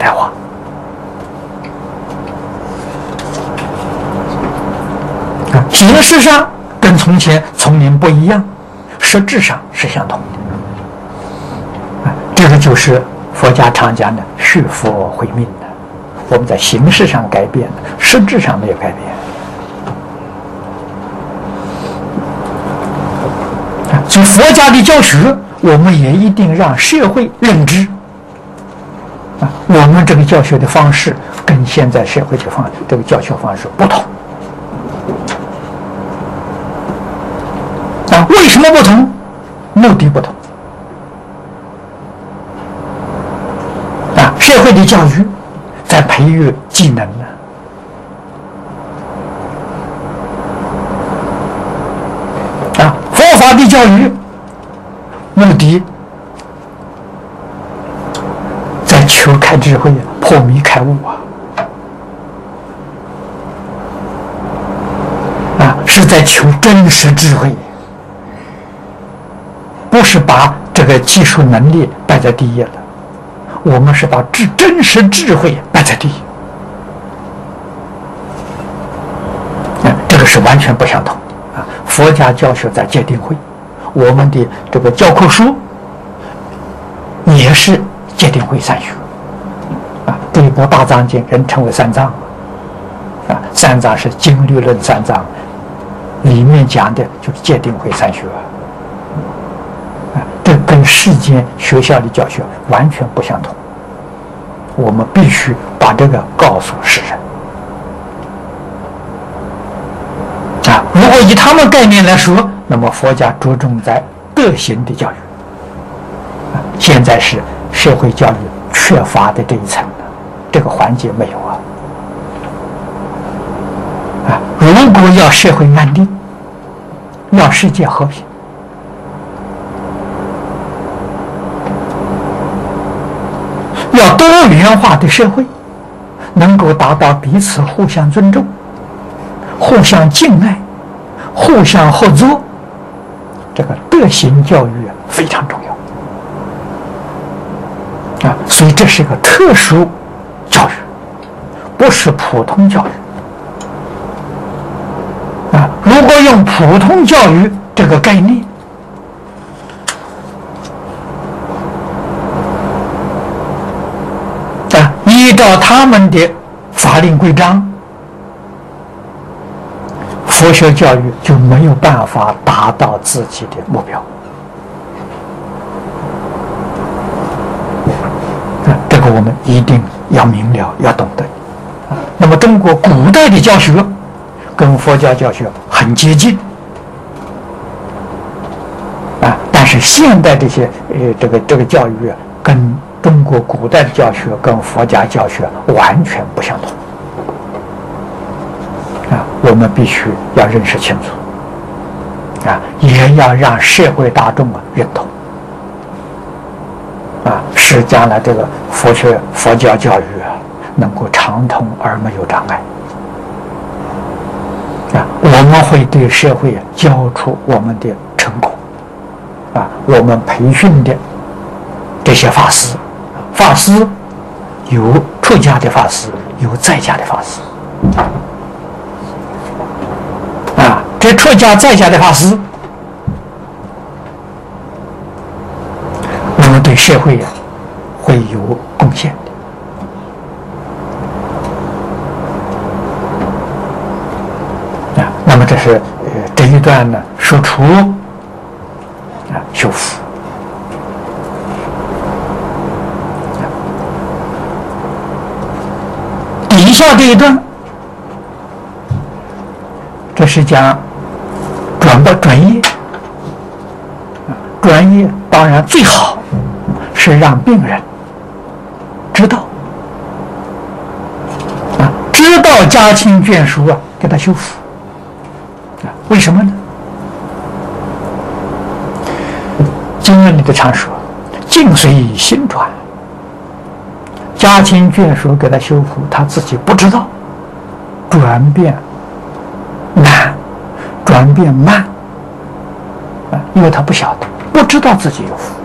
代化。形式上跟从前丛林不一样，实质上是相同的。这个就是佛家常讲的续佛慧命的。我们在形式上改变了，实质上没有改变。所以佛家的教学，我们也一定让社会认知。我们这个教学的方式跟现在社会这个教学方式不同。为什么不同？目的不同。社会的教育在培育技能呢。佛法的教育目的在求开智慧，破迷开悟是在求真实智慧。不是把这个技术能力摆在第一了，我们是把真实智慧摆在第一。这个是完全不相同的佛家教学在戒定慧，我们的这个教科书也是戒定慧三学这一部大藏经人称为三藏三藏是经律论三藏，里面讲的就是戒定慧三学这跟世间学校的教学完全不相同，我们必须把这个告诉世人如果以他们概念来说，那么佛家着重在德行的教育现在是社会教育缺乏的这一层这个环节没有如果要社会安定，要世界和平，要多元化的社会，能够达到彼此互相尊重、互相敬爱、互相合作，这个德行教育非常重要所以这是一个特殊教育，不是普通教育如果用普通教育这个概念依照他们的法令规章，佛学教育就没有办法达到自己的目标这个我们一定要明了，要懂得那么中国古代的教学跟佛教教学很接近但是现代这些这个教育跟中国古代的教学跟佛家教学完全不相同我们必须要认识清楚也要让社会大众认同使将来这个佛教教育能够畅通而没有障碍我们会对社会交出我们的成果我们培训的这些法师有出家的法师，有在家的法师这出家在家的法师，我们对社会会有贡献的那么这是这一段呢说出修福底下这一段这是讲转业转业当然最好是让病人知道知道家亲眷属给他修复为什么呢？经论里的常说境随心转，家亲眷属给他修复，他自己不知道，转变难，转变慢因为他不晓得，不知道自己有福